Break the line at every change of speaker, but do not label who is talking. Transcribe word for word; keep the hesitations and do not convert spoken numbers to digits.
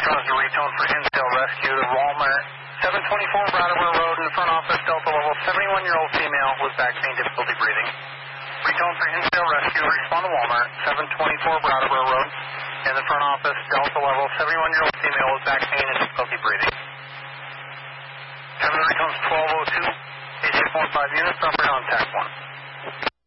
retones to retone for Hinsdale Rescue. The Walmart, seven twenty-four Brattleboro Road in the front office, Delta level, seventy-one-year-old female with back pain, difficulty breathing. Retone for Hinsdale Rescue, respond to Walmart, seven twenty-four Brattleboro Road in the front office, Delta level, seventy-one-year-old female with back pain and difficulty breathing. Kevin, retones twelve oh two, eight eight four five units, operator on TAC one.